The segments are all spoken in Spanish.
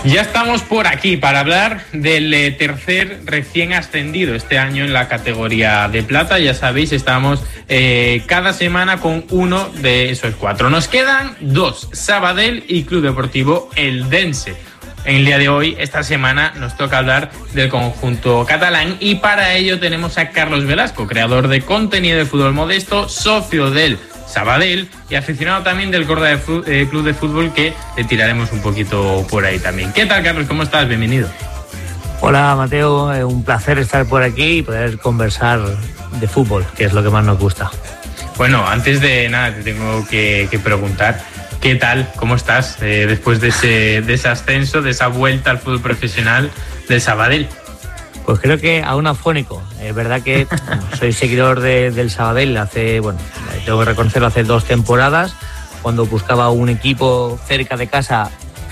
Ya estamos por aquí para hablar del tercer recién ascendido este año en la categoría de plata. Ya sabéis, estamos cada semana con uno de esos cuatro. Nos quedan dos, Sabadell y Club Deportivo Eldense. En el día de hoy, esta semana, nos toca hablar del conjunto catalán y para ello tenemos a Carlos Velasco, creador de contenido de fútbol modesto, socio del Sabadell y aficionado también del Corda Club de Fútbol, que le tiraremos un poquito por ahí también. ¿Qué tal, Carlos? ¿Cómo estás? Bienvenido. Hola, Mateo. Un placer estar por aquí y poder conversar de fútbol, que es lo que más nos gusta. Bueno, antes de nada te tengo que preguntar, ¿qué tal? ¿Cómo estás después de ese ascenso, de esa vuelta al fútbol profesional del Sabadell? Pues creo que aún afónico. Es verdad que soy seguidor del Sabadell tengo que reconocerlo, hace 2 temporadas, cuando buscaba un equipo cerca de casa,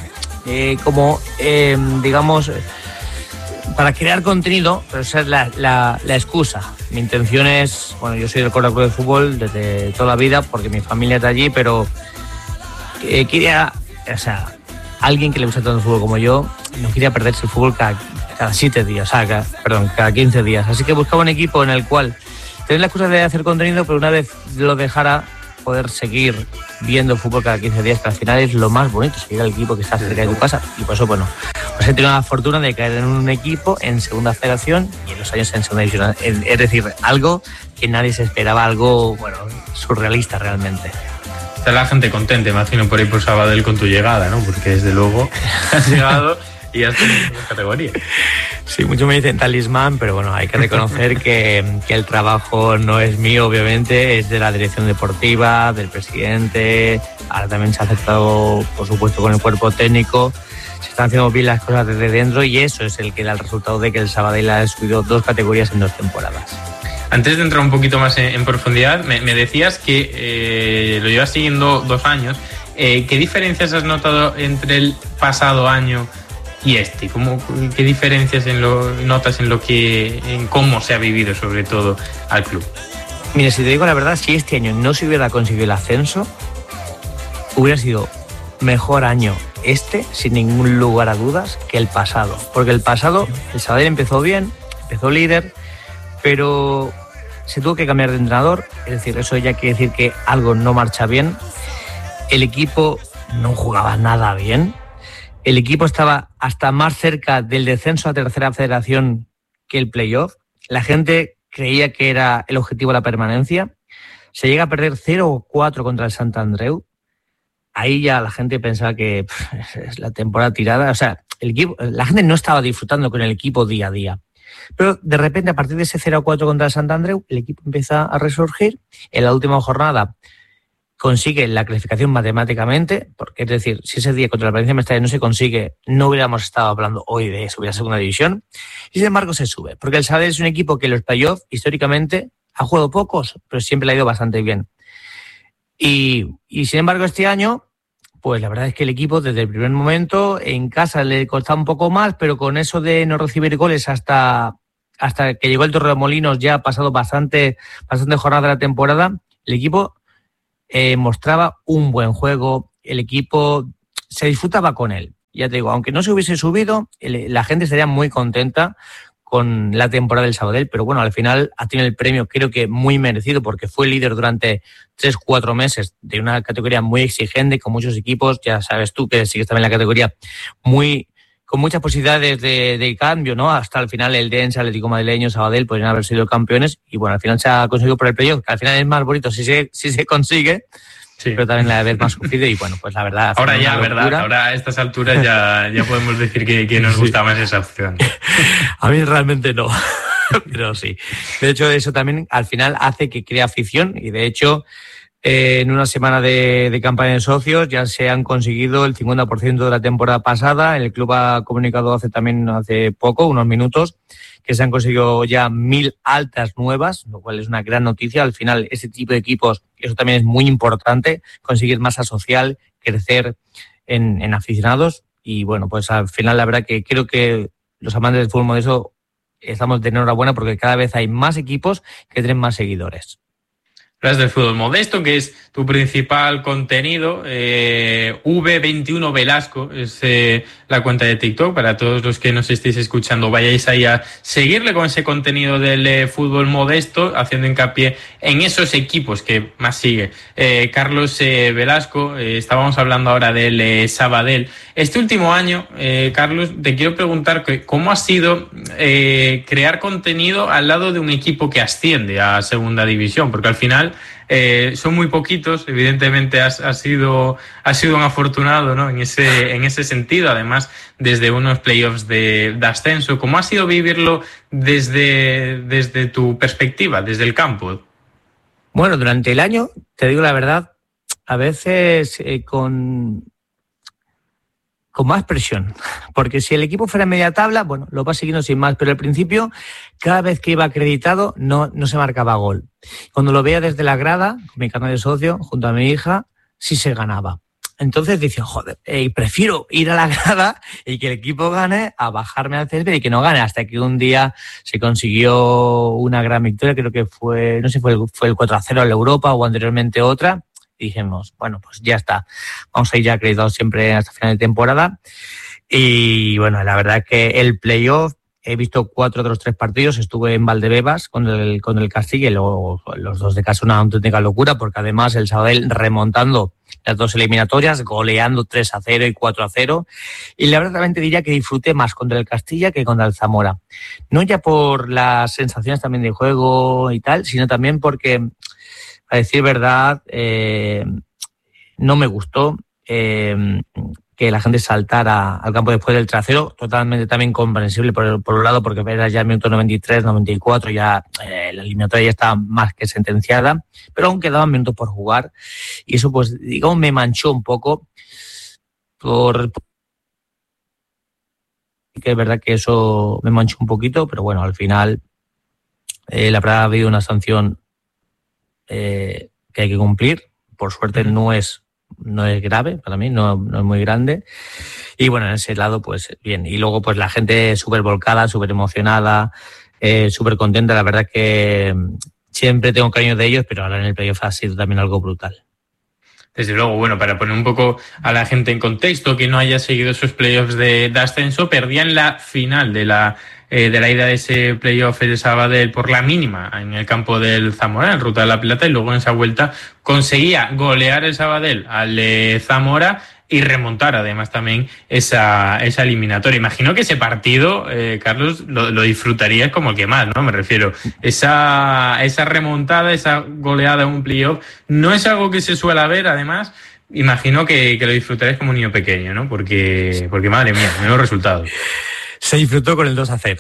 digamos, para crear contenido, pero esa es la excusa. Mi intención es, yo soy del Corda Club de Fútbol desde toda la vida, porque mi familia está allí, pero quería, alguien que le gusta tanto el fútbol como yo, no quería perderse el fútbol cada 7 días, cada 15 días. Así que buscaba un equipo en el cual tener la excusa de hacer contenido, pero una vez lo dejara, poder seguir viendo fútbol cada 15 días, que al final es lo más bonito, seguir al equipo que está cerca de tu casa. Y por eso, pues he tenido la fortuna de caer en un equipo en segunda federación y en los años en segunda división. Es decir, algo que nadie se esperaba, algo, surrealista realmente. Está la gente contenta, imagino, por ahí por Sabadell con tu llegada, ¿no? Porque desde luego has llegado y has tenido una categoría. Sí, muchos me dicen talismán, pero hay que reconocer que el trabajo no es mío, obviamente, es de la dirección deportiva, del presidente. Ahora también se ha aceptado, por supuesto, con el cuerpo técnico. Se están haciendo bien las cosas desde dentro y eso es el que da el resultado de que el Sabadell ha subido 2 categorías en 2 temporadas. Antes de entrar un poquito más en profundidad, me decías que lo llevas siguiendo 2 años. ¿Qué diferencias has notado entre el pasado año y este? ¿Qué diferencias notas en cómo se ha vivido, sobre todo, al club? Mira, si te digo la verdad, si este año no se hubiera conseguido el ascenso, hubiera sido mejor año sin ningún lugar a dudas, que el pasado. Porque el pasado, el Sabadell empezó bien, empezó líder, pero se tuvo que cambiar de entrenador, es decir, eso ya quiere decir que algo no marcha bien. El equipo no jugaba nada bien. El equipo estaba hasta más cerca del descenso a tercera federación que el playoff. La gente creía que era el objetivo la permanencia. Se llega a perder 0-4 contra el Sant Andreu. Ahí ya la gente pensaba que es la temporada tirada. El equipo, la gente no estaba disfrutando con el equipo día a día. Pero de repente, a partir de ese 0-4 contra el Sant Andreu, el equipo empieza a resurgir. En la última jornada consigue la clasificación matemáticamente, porque es decir, si ese día contra la Valencia Mestalla no se consigue, no hubiéramos estado hablando hoy de subir a segunda división. Y sin embargo se sube, porque el Sabadell es un equipo que en los playoffs históricamente ha jugado pocos, pero siempre le ha ido bastante bien. Y sin embargo este año, pues la verdad es que el equipo desde el primer momento en casa le costaba un poco más, pero con eso de no recibir goles hasta que llegó el Torremolinos, ya ha pasado bastante jornada de la temporada, el equipo mostraba un buen juego, el equipo se disfrutaba con él. Ya te digo, aunque no se hubiese subido, la gente estaría muy contenta con la temporada del Sabadell, pero al final ha tenido el premio, creo que muy merecido, porque fue líder durante 3-4 meses de una categoría muy exigente, con muchos equipos, ya sabes tú que sigues también en la categoría, con muchas posibilidades de cambio, ¿no? Hasta el final el Eldense, Atlético Madrileño, Sabadell podrían haber sido campeones y al final se ha conseguido por el playoff, que al final es más bonito si se consigue. Sí. Pero también la de haber más sufrido y pues la verdad... Ahora ya, ¿verdad? Ahora a estas alturas ya podemos decir que nos gusta más esa opción. A mí realmente no, pero sí. De hecho, eso también al final hace que crea afición y de hecho en una semana de campaña de socios ya se han conseguido el 50% de la temporada pasada. El club ha comunicado hace poco, unos minutos, que se han conseguido ya 1.000 altas nuevas, lo cual es una gran noticia. Al final, ese tipo de equipos, eso también es muy importante, conseguir masa social, crecer en aficionados. Y pues al final la verdad que creo que los amantes del fútbol modesto estamos de enhorabuena porque cada vez hay más equipos que tienen más seguidores. Hablas del fútbol modesto, que es tu principal contenido. V21 Velasco es la cuenta de TikTok. Para todos los que nos estéis escuchando, vayáis ahí a seguirle con ese contenido del fútbol modesto, haciendo hincapié en esos equipos que más sigue Carlos Velasco. Estábamos hablando ahora del Sabadell. Este último año, Carlos, te quiero preguntar cómo ha sido crear contenido al lado de un equipo que asciende a segunda división, porque al final son muy poquitos. Evidentemente has sido un afortunado, ¿no? en ese sentido, además desde unos playoffs de ascenso. ¿Cómo ha sido vivirlo desde tu perspectiva, desde el campo? Bueno, durante el año, te digo la verdad, a veces con más presión, porque si el equipo fuera media tabla, bueno, lo va siguiendo sin más, pero al principio, cada vez que iba acreditado, no se marcaba gol. Cuando lo veía desde la grada, con mi carnet de socio, junto a mi hija, sí se ganaba. Entonces dice, joder, prefiero ir a la grada y que el equipo gane a bajarme al césped y que no gane, hasta que un día se consiguió una gran victoria, creo que fue el 4-0 en la Europa o anteriormente otra. Dijimos, bueno, pues ya está, vamos a ir ya acreditados siempre hasta final de temporada. Y bueno, la verdad es que el playoff, he visto 4 de los 3 partidos, estuve en Valdebebas con el Castilla y luego los dos de casa, una auténtica locura, porque además el Sabadell remontando las 2 eliminatorias, goleando 3-0 y 4-0, y la verdad diría que disfruté más contra el Castilla que contra el Zamora. No ya por las sensaciones también de juego y tal, sino también porque, a decir verdad, no me gustó que la gente saltara al campo después del 3-0, totalmente también comprensible por un lado, porque era ya el minuto 93, 94, ya la eliminatoria ya estaba más que sentenciada, pero aún quedaban minutos por jugar, y eso pues digamos me manchó un poco que es verdad que eso me manchó un poquito, pero bueno, al final la verdad ha habido una sanción que hay que cumplir. Por suerte no es grave para mí, no es muy grande, y bueno, en ese lado pues bien. Y luego pues la gente súper volcada, súper emocionada, súper contenta. La verdad que siempre tengo cariño de ellos, pero ahora en el playoff ha sido también algo brutal. Desde luego, bueno, para poner un poco a la gente en contexto, que no haya seguido esos playoffs de ascenso, perdían la final de la ida de ese playoff de Sabadell por la mínima en el campo del Zamora, en Ruta de la Plata, y luego en esa vuelta conseguía golear el Sabadell al Zamora y remontar además también esa eliminatoria. Imagino que ese partido, Carlos, lo disfrutarías como el que más, ¿no? Me refiero, esa remontada, esa goleada en un playoff, no es algo que se suele ver, además. Imagino que lo disfrutarías como un niño pequeño, ¿no? Porque madre mía, menos resultados. Se disfrutó con el 2-0.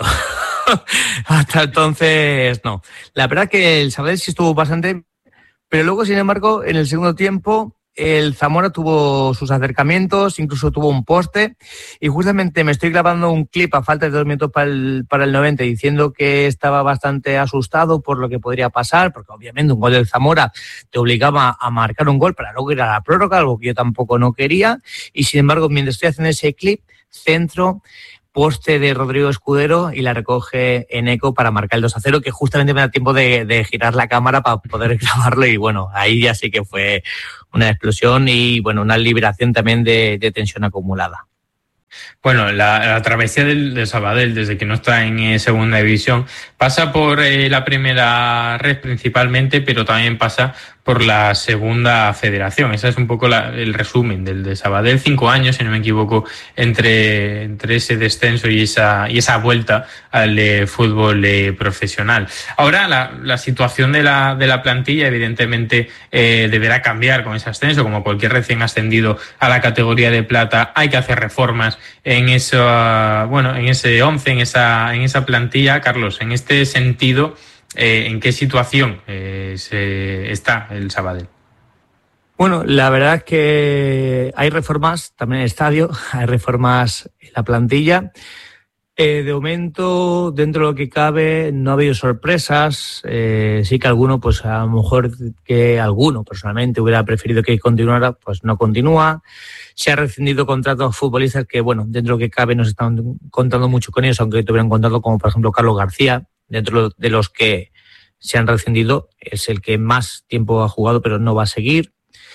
Hasta entonces, no. La verdad que el Sabadell sí estuvo bastante, pero luego, sin embargo, en el segundo tiempo, el Zamora tuvo sus acercamientos, incluso tuvo un poste, y justamente me estoy grabando un clip a falta de 2 minutos para el 90 diciendo que estaba bastante asustado por lo que podría pasar, porque obviamente un gol del Zamora te obligaba a marcar un gol para luego ir a la prórroga, algo que yo tampoco no quería, y sin embargo, mientras estoy haciendo ese clip, centro, poste de Rodrigo Escudero y la recoge Eneco para marcar el 2-0, que justamente me da tiempo de girar la cámara para poder grabarlo, y bueno, ahí ya sí que fue una explosión y bueno, una liberación también de tensión acumulada. Bueno, la travesía del Sabadell, desde que no está en segunda división, pasa por la primera red principalmente, pero también pasa por la segunda federación. Ese es un poco el resumen del de Sabadell. 5 años, si no me equivoco, entre ese descenso y esa vuelta al fútbol profesional. Ahora la situación de la plantilla evidentemente deberá cambiar con ese ascenso. Como cualquier recién ascendido a la categoría de plata, hay que hacer reformas en ese 11, en esa plantilla. Carlos, en este sentido, ¿en qué situación está el Sabadell? Bueno, la verdad es que hay reformas también en el estadio, hay reformas en la plantilla. De momento, dentro de lo que cabe, no ha habido sorpresas. Sí que alguno, pues a lo mejor que alguno personalmente hubiera preferido que continuara, pues no continúa. Se ha rescindido contratos a futbolistas que, bueno, dentro de lo que cabe no se están contando mucho con ellos, aunque tuvieran contrato como, por ejemplo, Carlos García, dentro de los que se han rescindido, es el que más tiempo ha jugado, pero no va a seguir.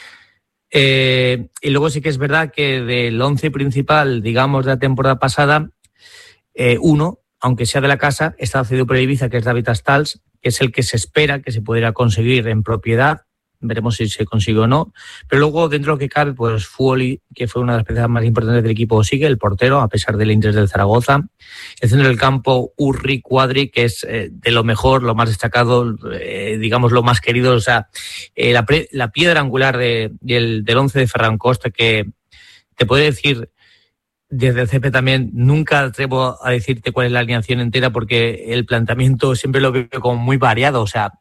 Y luego sí que es verdad que del 11 principal, digamos, de la temporada pasada, uno, aunque sea de la casa, está cedido por Ibiza, que es David Astals, que es el que se espera que se pudiera conseguir en propiedad. Veremos si se consigue o no. Pero luego, dentro de lo que cabe, pues Fuoli, que fue una de las piezas más importantes del equipo, sigue, el portero, a pesar del interés del Zaragoza. El centro del campo, Urri Cuadri, que es de lo mejor, lo más destacado, digamos, lo más querido. O sea, la piedra angular del 11 de Ferran Costa, que te puedo decir, desde el CP también, nunca atrevo a decirte cuál es la alineación entera, porque el planteamiento siempre lo veo como muy variado. O sea,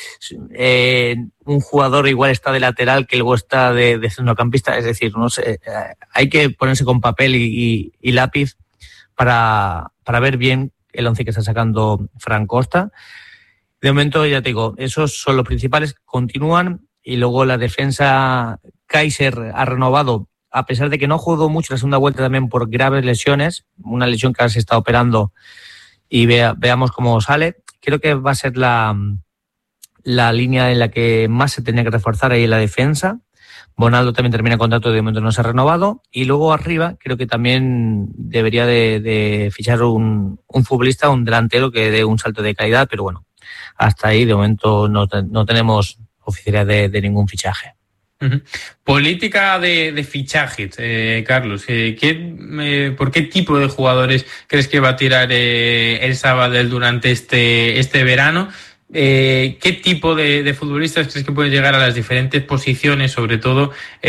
un jugador igual está de lateral que luego está de centrocampista, es decir, no sé, hay que ponerse con papel y lápiz para ver bien el 11 que está sacando Ferran Costa. De momento, ya te digo, esos son los principales, continúan, y luego la defensa, Kaiser ha renovado, a pesar de que no jugó mucho la segunda vuelta también por graves lesiones, una lesión que ahora se está operando, y veamos cómo sale. Creo que va a ser la línea en la que más se tenía que reforzar ahí en la defensa. Bonaldo también termina el contrato, de momento no se ha renovado. Y luego arriba creo que también debería de fichar un futbolista, un delantero que dé un salto de calidad, pero bueno, hasta ahí de momento no tenemos oficialidad de ningún fichaje. Uh-huh. Política de fichajes, Carlos. ¿Por qué tipo de jugadores crees que va a tirar el Sabadell durante este verano? ¿Qué tipo de futbolistas crees que pueden llegar a las diferentes posiciones, sobre todo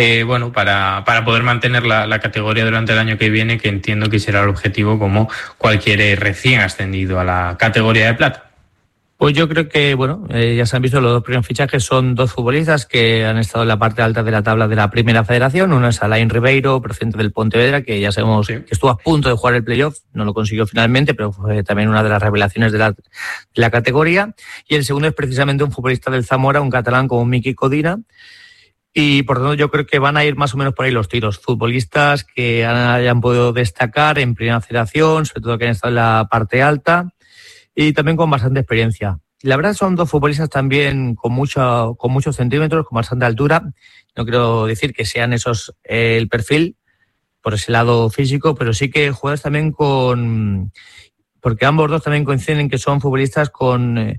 para poder mantener la categoría durante el año que viene, que entiendo que será el objetivo como cualquier recién ascendido a la categoría de plata? Pues yo creo que, ya se han visto los dos primeros fichajes, son dos futbolistas que han estado en la parte alta de la tabla de la Primera Federación. Uno es Alain Ribeiro, procedente del Pontevedra, que ya sabemos que estuvo a punto de jugar el playoff, no lo consiguió finalmente, pero fue también una de las revelaciones de la categoría. Y el segundo es precisamente un futbolista del Zamora, un catalán como Miki Codina. Y por lo tanto yo creo que van a ir más o menos por ahí los tiros. Futbolistas que hayan podido destacar en Primera Federación, sobre todo que han estado en la parte alta, y también con bastante experiencia. La verdad son dos futbolistas también con muchos centímetros, con bastante altura. No quiero decir que sean esos el perfil por ese lado físico, pero sí que jugadores también porque ambos dos también coinciden en que son futbolistas con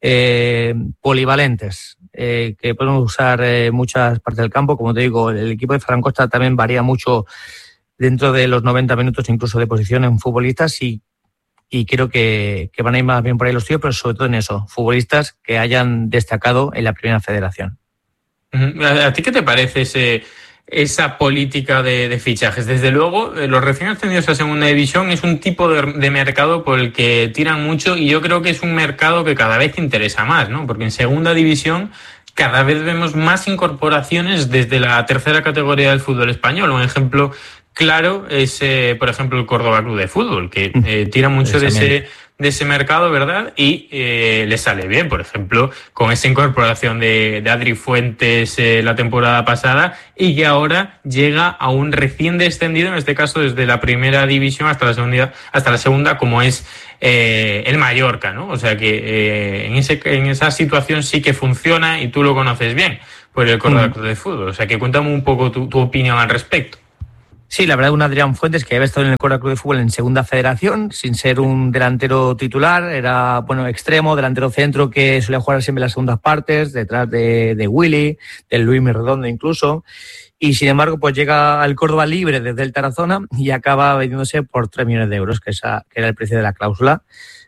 polivalentes, que pueden usar muchas partes del campo. Como te digo, el equipo de Ferran Costa también varía mucho dentro de los 90 minutos incluso de posición en futbolistas, y creo que van a ir más bien por ahí los tíos, pero sobre todo en eso, futbolistas que hayan destacado en la Primera Federación. ¿A ti qué te parece esa política de fichajes? Desde luego, los recién ascendidos a Segunda División es un tipo de mercado por el que tiran mucho, y yo creo que es un mercado que cada vez interesa más, ¿no? Porque en Segunda División cada vez vemos más incorporaciones desde la tercera categoría del fútbol español. Un ejemplo claro es, por ejemplo, el Córdoba Club de Fútbol, que tira mucho de ese mercado, ¿verdad? Y le sale bien, por ejemplo, con esa incorporación de Adri Fuentes la temporada pasada, y que ahora llega a un recién descendido, en este caso desde la Primera División hasta la segunda, como es el Mallorca, ¿no? O sea que en esa situación sí que funciona, y tú lo conoces bien por el Córdoba Club de Fútbol. O sea que cuéntame un poco tu opinión al respecto. Sí, la verdad, un Adrián Fuentes que había estado en el Córdoba Club de Fútbol en Segunda Federación, sin ser un delantero titular, era extremo, delantero centro, que solía jugar siempre en las segundas partes, detrás de Willy, del Luis Redondo incluso, y sin embargo pues llega al Córdoba libre desde el Tarazona y acaba vendiéndose por 3 millones de euros, que era el precio de la cláusula.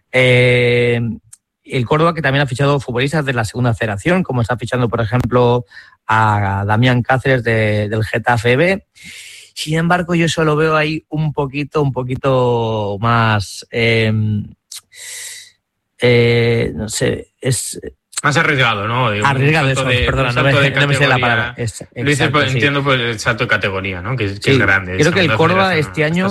El Córdoba, que también ha fichado futbolistas de la Segunda Federación, como está fichando, por ejemplo, a Damián Cáceres del Getafe B. Sin embargo, yo solo veo ahí un poquito más, no sé, es más arriesgado, ¿no? Arriesgado, eso, perdona, no me sé la palabra. Exacto, entiendo por el salto de categoría, ¿no? Que es grande. Creo que el Córdoba este año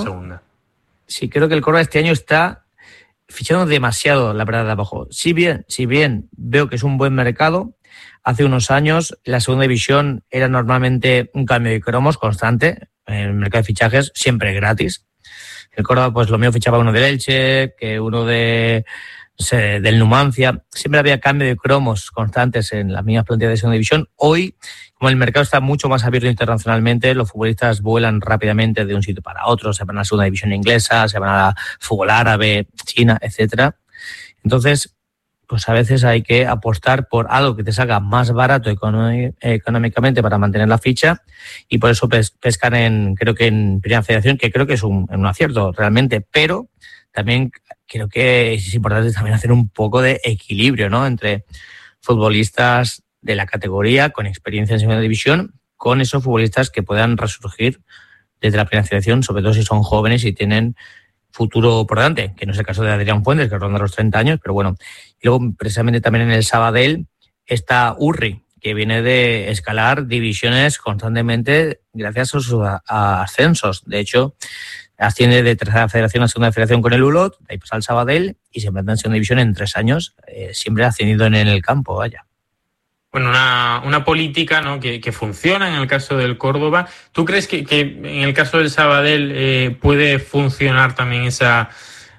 está fichando demasiado, la verdad, de abajo. Si bien veo que es un buen mercado, hace unos años la Segunda División era normalmente un cambio de cromos constante. El mercado de fichajes siempre gratis. El Córdoba, pues lo mío fichaba uno del Elche, que uno de del Numancia. Siempre había cambio de cromos constantes en las mismas plantillas de segunda división. Hoy, como el mercado está mucho más abierto internacionalmente, los futbolistas vuelan rápidamente de un sitio para otro, se van a la segunda división inglesa, se van a la fútbol árabe, China, etcétera. Entonces, pues a veces hay que apostar por algo que te salga más barato económicamente para mantener la ficha, y por eso pescan creo que en Primera Federación, que creo que es un acierto realmente, pero también creo que es importante también hacer un poco de equilibrio, ¿no?, entre futbolistas de la categoría con experiencia en segunda división, con esos futbolistas que puedan resurgir desde la Primera Federación, sobre todo si son jóvenes y tienen futuro por delante, que no es el caso de Adrián Fuentes, que ronda los 30 años, pero bueno. Y luego, precisamente también en el Sabadell está Urri, que viene de escalar divisiones constantemente gracias a sus ascensos. De hecho, asciende de tercera federación a segunda federación con el Ulot, de ahí pasa al Sabadell y se mete en segunda división en 3 años, siempre ascendido en el campo, vaya. Bueno, una política, ¿no?, que funciona en el caso del Córdoba. ¿Tú crees que en el caso del Sabadell puede funcionar también esa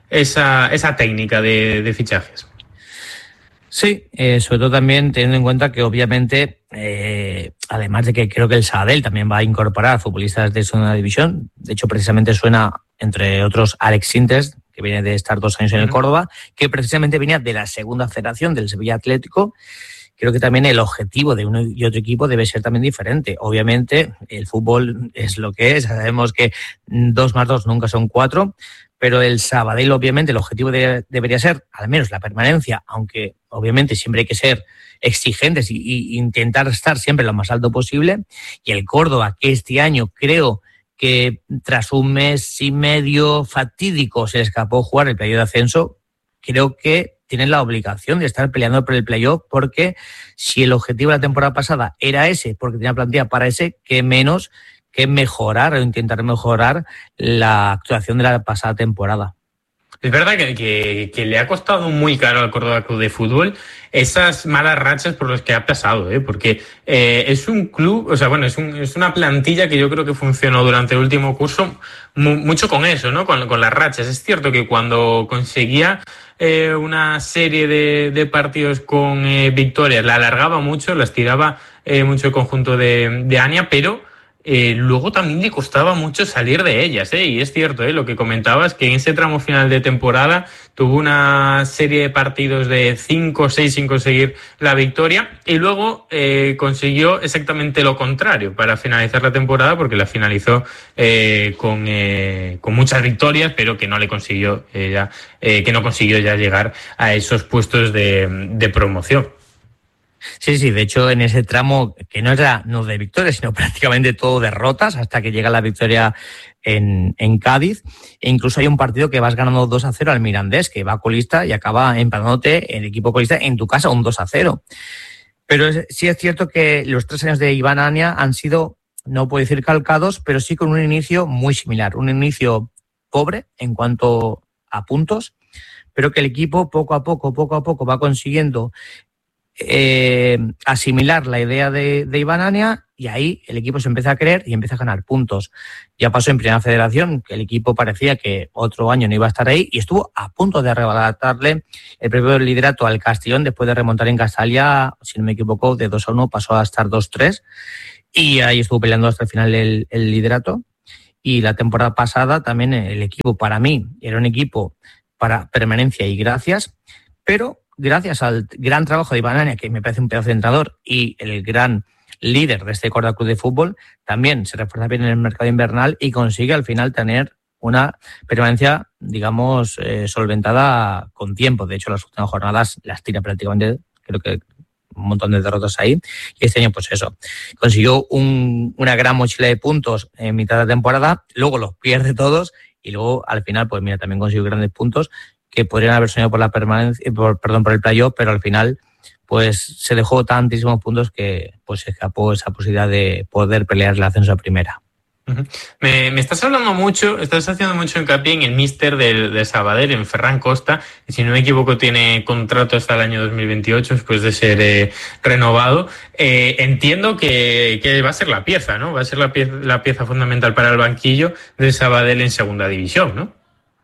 técnica de fichajes? Sí, sobre todo también teniendo en cuenta que obviamente, además de que creo que el Sabadell también va a incorporar futbolistas de segunda división. De hecho, precisamente suena, entre otros, Alex Sintes, que viene de estar 2 años en el Córdoba, que precisamente venía de la segunda federación del Sevilla Atlético. Creo que también el objetivo de uno y otro equipo debe ser también diferente. Obviamente, el fútbol es lo que es. Sabemos que 2 más 2 nunca son 4, pero el Sabadell, obviamente, el objetivo debería ser, al menos, la permanencia, aunque obviamente siempre hay que ser exigentes y intentar estar siempre lo más alto posible. Y el Córdoba, que este año creo que tras un mes y medio fatídico se le escapó jugar el playoff de ascenso, creo que tienen la obligación de estar peleando por el playoff, porque si el objetivo de la temporada pasada era ese, porque tenía plantilla para ese, qué menos que mejorar o intentar mejorar la actuación de la pasada temporada. Es verdad que le ha costado muy caro al Córdoba Club de Fútbol esas malas rachas por las que ha pasado, porque es un club, o sea, bueno, es una plantilla que yo creo que funcionó durante el último curso mucho con eso, ¿no? Con las rachas. Es cierto que cuando conseguía una serie de partidos con victorias, la alargaba mucho, las tiraba mucho el conjunto de Ania, pero luego también le costaba mucho salir de ellas, y es cierto, lo que comentabas, que en ese tramo final de temporada tuvo una serie de partidos de 5 o 6 sin conseguir la victoria, y luego consiguió exactamente lo contrario para finalizar la temporada, porque la finalizó con muchas victorias, pero que no le consiguió que no consiguió ya llegar a esos puestos de promoción. Sí, de hecho, en ese tramo, que no era no de victorias, sino prácticamente todo derrotas, hasta que llega la victoria en Cádiz, e incluso hay un partido que vas ganando 2-0 al Mirandés, que va colista y acaba empatándote el equipo colista en tu casa un 2-0. Pero sí es cierto que los 3 años de Iván Ania han sido, no puedo decir calcados, pero sí con un inicio muy similar, un inicio pobre en cuanto a puntos, pero que el equipo poco a poco va consiguiendo asimilar la idea de Iván Ania, y ahí el equipo se empieza a creer y empieza a ganar puntos. Ya pasó en Primera Federación, que el equipo parecía que otro año no iba a estar ahí, y estuvo a punto de arrebatarle el propio liderato al Castellón después de remontar en Castalia, si no me equivoco, de 2-1 pasó a estar 2-3, y ahí estuvo peleando hasta el final el liderato. Y la temporada pasada también el equipo, para mí, era un equipo para permanencia y gracias, pero gracias al gran trabajo de Iván Ania, que me parece un pedazo de entrenador, y el gran líder de este Córdoba Club de Fútbol, también se refuerza bien en el mercado invernal y consigue al final tener una permanencia, digamos, solventada con tiempo. De hecho, las últimas jornadas las tira prácticamente, creo que un montón de derrotas ahí. Y este año, pues eso, consiguió una gran mochila de puntos en mitad de la temporada, luego los pierde todos y luego al final, pues mira, también consiguió grandes puntos que podrían haber soñado por la permanencia, por el playoff, pero al final pues se dejó tantísimos puntos que pues se escapó esa posibilidad de poder pelear el ascenso a primera. Uh-huh. Me estás hablando mucho, estás haciendo mucho hincapié en el míster de Sabadell, en Ferran Costa, que si no me equivoco tiene contrato hasta el año 2028 después de ser renovado. Entiendo que va a ser la pieza, ¿no? Va a ser la pieza fundamental para el banquillo de Sabadell en segunda división, ¿no?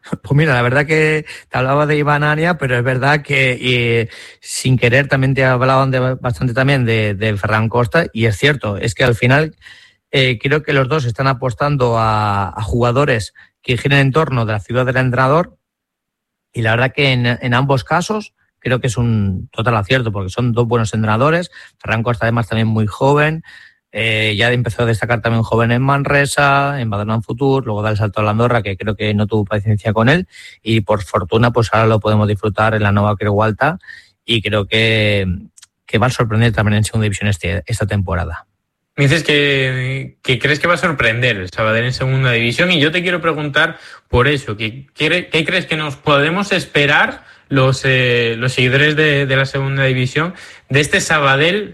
Pues mira, la verdad que te hablaba de Iván Ania, pero es verdad que sin querer también te hablaban bastante también de Ferran Costa, y es cierto, es que al final creo que los dos están apostando a jugadores que giren en torno de la ciudad del entrenador, y la verdad que en ambos casos creo que es un total acierto, porque son dos buenos entrenadores. Ferran Costa además también muy joven, ya empezó a destacar también joven en Manresa, en Badalona Futur, luego da el salto a la Andorra, que creo que no tuvo paciencia con él, y por fortuna pues ahora lo podemos disfrutar en la Nova Creu Alta, y creo que va a sorprender también en segunda división esta temporada. Me dices que crees que va a sorprender el Sabadell en segunda división, y yo te quiero preguntar por eso, ¿qué crees que nos podemos esperar los seguidores de la segunda división de este Sabadell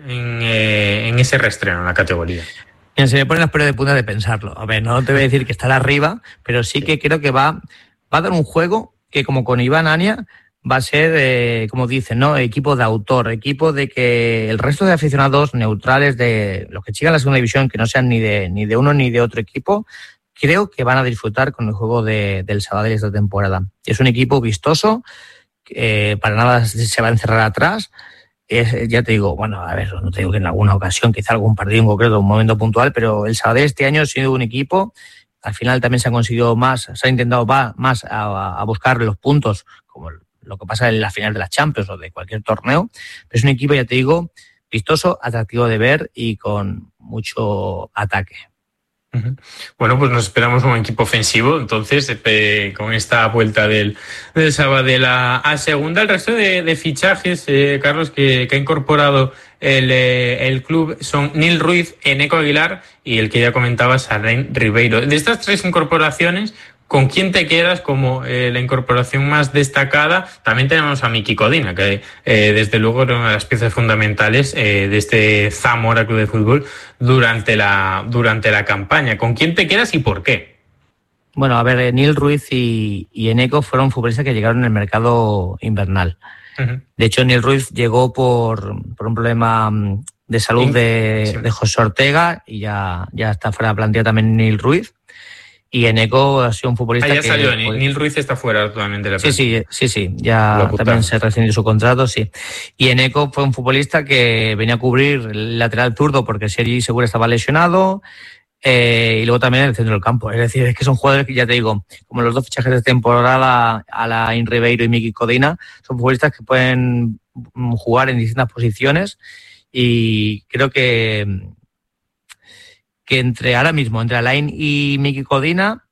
en ese reestreno en la categoría? Mira, se me ponen las pelos de punta de pensarlo. A ver, no te voy a decir que estará arriba, pero sí que creo que va a dar un juego que, como con Iván Ania, va a ser, como dicen, ¿no? Equipo de autor, equipo de que el resto de aficionados neutrales, de los que llegan a la segunda división, que no sean ni de uno ni de otro equipo, creo que van a disfrutar con el juego del Sabadell esta temporada. Es un equipo vistoso, para nada se va a encerrar atrás. Ya te digo, bueno, a ver, no te digo que en alguna ocasión, quizá algún partido en concreto, un momento puntual, pero el Sabadell este año ha sido un equipo, al final también se ha conseguido más, se ha intentado más a buscar los puntos, como lo que pasa en la final de la Champions o de cualquier torneo, pero es un equipo, ya te digo, vistoso, atractivo de ver y con mucho ataque. Bueno, pues nos esperamos un equipo ofensivo, entonces, con esta vuelta del Sabadell a segunda. El resto de fichajes, Carlos, que ha incorporado el club son Nil Ruiz, Eneco Aguilar y el que ya comentabas, Alain Ribeiro. De estas tres incorporaciones, ¿con quién te quedas como la incorporación más destacada? También tenemos a Miki Codina, que desde luego era una de las piezas fundamentales de este Zamora Club de Fútbol durante la campaña. ¿Con quién te quedas y por qué? Bueno, a ver, Nil Ruiz y Eneco fueron futbolistas que llegaron en el mercado invernal. Uh-huh. De hecho, Nil Ruiz llegó por un problema de salud de José Ortega, y ya está fuera de la plantilla también Nil Ruiz. Y Eneco ha sido un futbolista ya salió, Nil Ruiz está fuera actualmente de la plantilla. Sí, ya también se rescindió su contrato, sí. Y Eneco fue un futbolista que venía a cubrir el lateral zurdo porque Sergi Segura estaba lesionado, y luego también en el centro del campo. Es decir, es que son jugadores que, ya te digo, como los dos fichajes de temporada, Alain Ribeiro y Miki Codina, son futbolistas que pueden jugar en distintas posiciones, y creo que entre Alain y Miki Codina,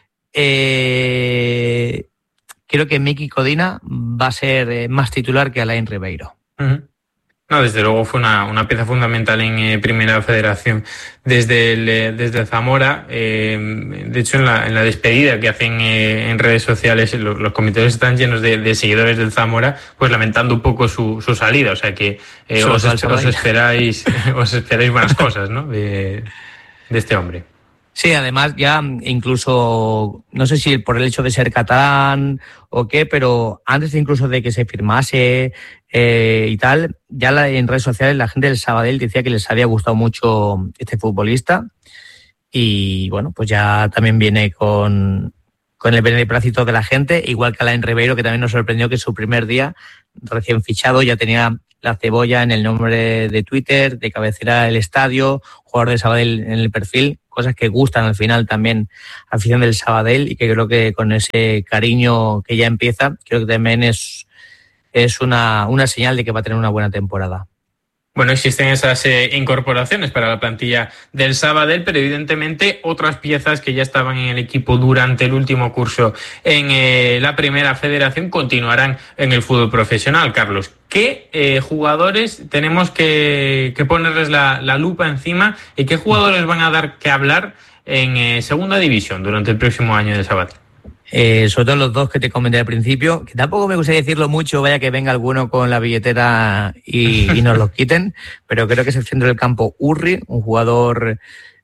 creo que Miki Codina va a ser más titular que Alain Ribeiro. Uh-huh. No, desde luego fue una pieza fundamental en Primera Federación desde el Zamora. De hecho, en la despedida que hacen en redes sociales, los comentarios están llenos de seguidores del Zamora, pues lamentando un poco su salida. O sea que os esperáis buenas cosas, ¿no? De este hombre. Sí, además ya incluso, no sé si por el hecho de ser catalán o qué, pero antes incluso de que se firmase y tal, ya en redes sociales la gente del Sabadell decía que les había gustado mucho este futbolista, y bueno, pues ya también viene con el beneplácito de la gente, igual que Alain Ribeiro, que también nos sorprendió que su primer día recién fichado ya tenía la cebolla en el nombre de Twitter, de cabecera del estadio, jugador de Sabadell en el perfil, cosas que gustan al final también a la afición del Sabadell, y que creo que con ese cariño que ya empieza, creo que también es una señal de que va a tener una buena temporada. Bueno, existen esas incorporaciones para la plantilla del Sabadell, pero evidentemente otras piezas que ya estaban en el equipo durante el último curso en la Primera Federación continuarán en el fútbol profesional. Carlos, ¿qué jugadores tenemos que ponerles la lupa encima, y qué jugadores van a dar que hablar en Segunda División durante el próximo año del Sabadell? Sobre todo los dos que te comenté al principio, que tampoco me gustaría decirlo mucho, vaya que venga alguno con la billetera y nos los quiten, pero creo que es el centro del campo Urri, un jugador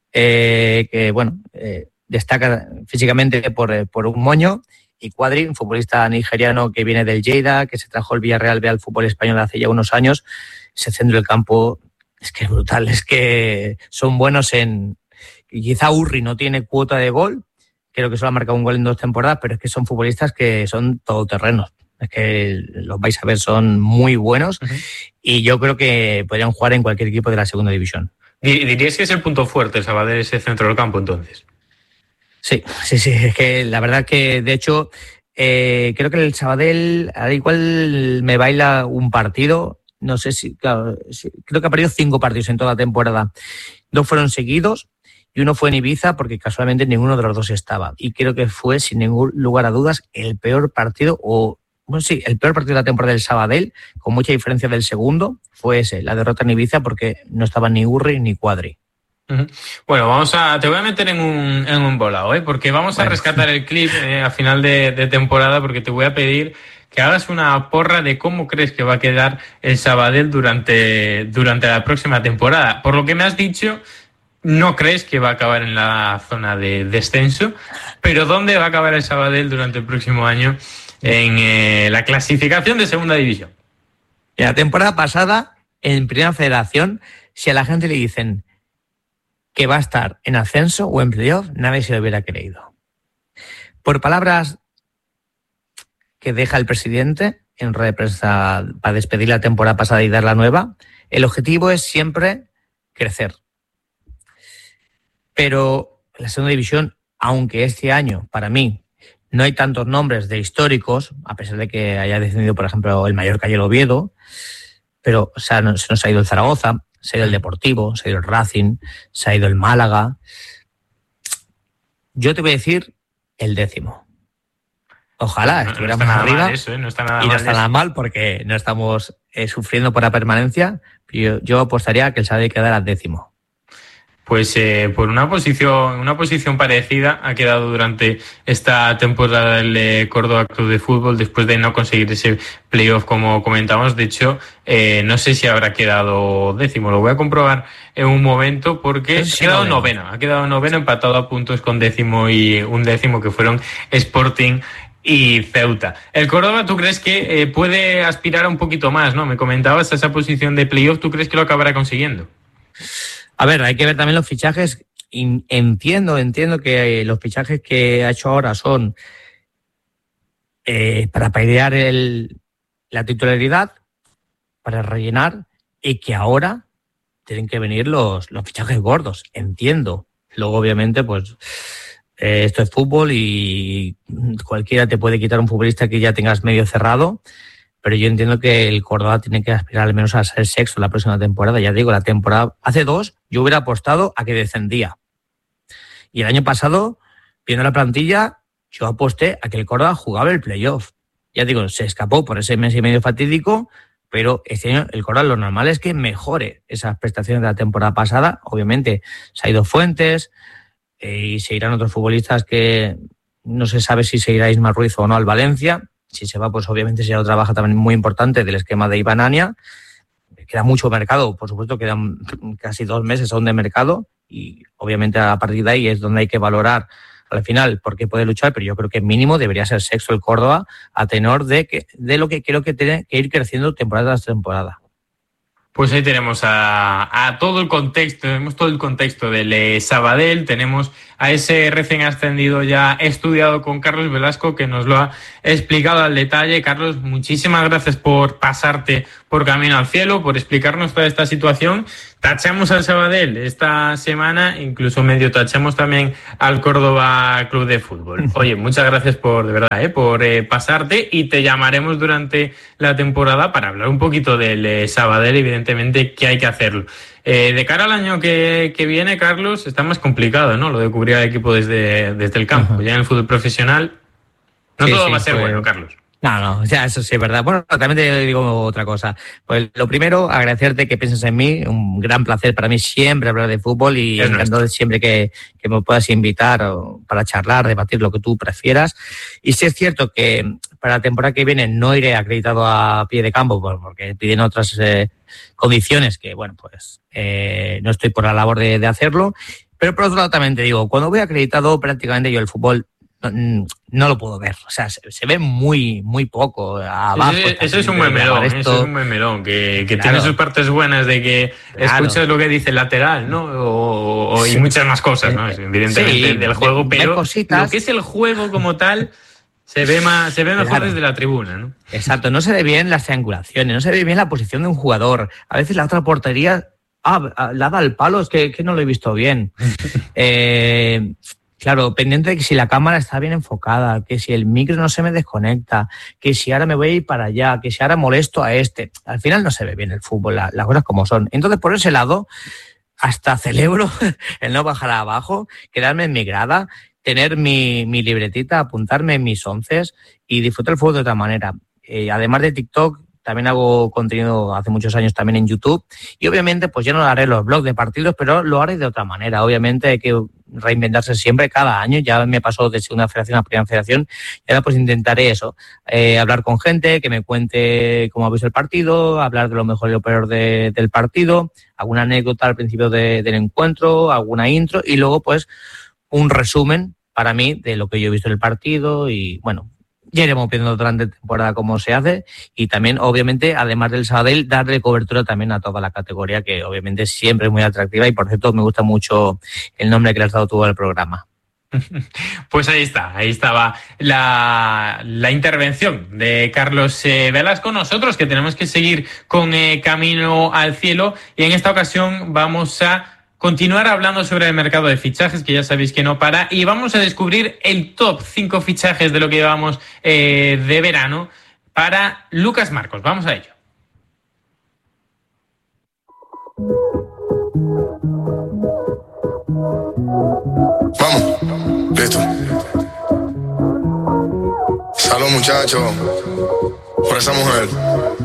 que destaca físicamente por un moño, y Cuadri, un futbolista nigeriano que viene del Lleida, que se trajo el Villarreal B al fútbol español hace ya unos años. Ese centro del campo es que es brutal, es que son buenos quizá Urri no tiene cuota de gol, creo que solo ha marcado un gol en 2 temporadas, pero es que son futbolistas que son todoterrenos. Es que los vais a ver, son muy buenos y yo creo que podrían jugar en cualquier equipo de la segunda división. ¿Dirías que es el punto fuerte, Sabadell, ese centro del campo, entonces? Sí. Es que la verdad que, de hecho, creo que el Sabadell, al igual me baila un partido, no sé si, claro, creo que ha perdido 5 partidos en toda la temporada. 2 fueron seguidos y uno fue en Ibiza porque casualmente ninguno de los 2 estaba. Y creo que fue, sin ningún lugar a dudas, el peor partido, el peor partido de la temporada del Sabadell, con mucha diferencia del segundo, fue ese, la derrota en Ibiza, porque no estaban ni Urri ni Cuadri. Bueno, te voy a meter en un volado, porque vamos a rescatar el clip a final de temporada, porque te voy a pedir que hagas una porra de cómo crees que va a quedar el Sabadell durante la próxima temporada. Por lo que me has dicho, no crees que va a acabar en la zona de descenso, pero ¿dónde va a acabar el Sabadell durante el próximo año en la clasificación de segunda división? La temporada pasada, en Primera Federación, si a la gente le dicen que va a estar en ascenso o en playoff, nadie se lo hubiera creído. Por palabras que deja el presidente en rueda de prensa para despedir la temporada pasada y dar la nueva, el objetivo es siempre crecer. Pero en la segunda división, aunque este año, para mí, no hay tantos nombres de históricos, a pesar de que haya descendido, por ejemplo, el Mallorca y el Oviedo, pero se nos ha ido el Zaragoza, se ha ido el Deportivo, se ha ido el Racing, se ha ido el Málaga. Yo te voy a decir el 10º. Ojalá estuviéramos arriba. No está nada y no está nada mal porque no estamos sufriendo por la permanencia. Yo apostaría a que el Sabadell quedara 10º. Pues por una posición parecida ha quedado durante esta temporada el Córdoba Club de Fútbol, después de no conseguir ese playoff, como comentamos. De hecho, no sé si habrá quedado 10º, lo voy a comprobar en un momento, porque ha quedado noveno, empatado a puntos con 10º y un 10º, que fueron Sporting y Ceuta. El Córdoba, ¿tú crees que puede aspirar a un poquito más, no? Me comentabas esa posición de playoff, ¿tú crees que lo acabará consiguiendo? A ver, hay que ver también los fichajes. Entiendo que los fichajes que ha hecho ahora son para pelear la titularidad, para rellenar, y que ahora tienen que venir los fichajes gordos. Entiendo. Luego, obviamente, pues esto es fútbol y cualquiera te puede quitar un futbolista que ya tengas medio cerrado. Pero yo entiendo que el Córdoba tiene que aspirar al menos a ser sexto la próxima temporada. Ya digo, la temporada hace 2 yo hubiera apostado a que descendía. Y el año pasado, viendo la plantilla, yo aposté a que el Córdoba jugaba el playoff. Ya digo, se escapó por ese mes y medio fatídico, pero este año el Córdoba lo normal es que mejore esas prestaciones de la temporada pasada. Obviamente se ha ido Fuentes y se irán otros futbolistas que no se sabe si se irá Ismael Ruiz o no al Valencia. Si se va, pues obviamente será otra baja también muy importante del esquema de Iván Ania. Queda mucho mercado, por supuesto, quedan casi 2 meses aún de mercado y obviamente a partir de ahí es donde hay que valorar al final por qué puede luchar, pero yo creo que mínimo debería ser sexto el Córdoba a tenor de lo que creo que tiene que ir creciendo temporada tras temporada. Pues ahí tenemos a todo el contexto, tenemos todo el contexto del Sabadell, tenemos a ese recién ascendido ya estudiado con Carlos Velasco, que nos lo ha explicado al detalle. Carlos, muchísimas gracias por pasarte por Camino al Cielo, por explicarnos toda esta situación. Tachamos al Sabadell esta semana, incluso medio tachamos también al Córdoba Club de Fútbol. Oye, muchas gracias por pasarte, y te llamaremos durante la temporada para hablar un poquito del Sabadell, evidentemente que hay que hacerlo. De cara al año que viene, Carlos, está más complicado, ¿no? Lo de cubrir al equipo desde el campo. Uh-huh. Ya en el fútbol profesional no todo va a ser bueno, Carlos. No, ya eso sí es verdad. Bueno, también te digo otra cosa. Pues lo primero, agradecerte que pienses en mí. Un gran placer para mí siempre hablar de fútbol y encantado siempre que me puedas invitar para charlar, debatir lo que tú prefieras. Y sí es cierto que para la temporada que viene no iré acreditado a pie de campo porque piden otras condiciones que, bueno, pues no estoy por la labor de hacerlo. Pero por otro lado también te digo, cuando voy acreditado prácticamente yo el fútbol no lo puedo ver. O sea, se ve muy abajo. Eso es un memelón, que claro, tiene sus partes buenas de que escuchas lo que dice el lateral, ¿no? Y muchas más cosas, ¿no? Evidentemente del juego, pero lo que es el juego como tal se ve mejor desde la tribuna, ¿no? Exacto, no se ve bien las triangulaciones, no se ve bien la posición de un jugador. A veces la otra portería la da al palo, es que no lo he visto bien. Claro, pendiente de que si la cámara está bien enfocada, que si el micro no se me desconecta, que si ahora me voy a ir para allá, que si ahora molesto a este. Al final no se ve bien el fútbol, las cosas como son. Entonces, por ese lado, hasta celebro el no bajar abajo, quedarme en mi grada, tener mi libretita, apuntarme en mis onces y disfrutar el fútbol de otra manera. Además de TikTok, también hago contenido hace muchos años también en YouTube y obviamente pues ya no haré los blogs de partidos, pero lo haré de otra manera. Obviamente hay que reinventarse siempre cada año. Ya me pasó de segunda federación a primera federación y ahora pues intentaré eso, hablar con gente que me cuente cómo ha visto el partido, hablar de lo mejor y lo peor del partido, alguna anécdota al principio del encuentro, alguna intro y luego pues un resumen para mí de lo que yo he visto en el partido y bueno, ya iremos viendo durante la temporada cómo se hace y también, obviamente, además del Sabadell, darle cobertura también a toda la categoría, que obviamente siempre es muy atractiva y, por cierto, me gusta mucho el nombre que le has dado tú al programa. Pues ahí estaba la intervención de Carlos Velasco. Nosotros que tenemos que seguir con Camino al Cielo y en esta ocasión vamos a continuar hablando sobre el mercado de fichajes, que ya sabéis que no para, y vamos a descubrir el top 5 fichajes de lo que llevamos de verano para Lucas Marcos. Vamos a ello. Vamos, listo. Salud, muchachos, por esa mujer.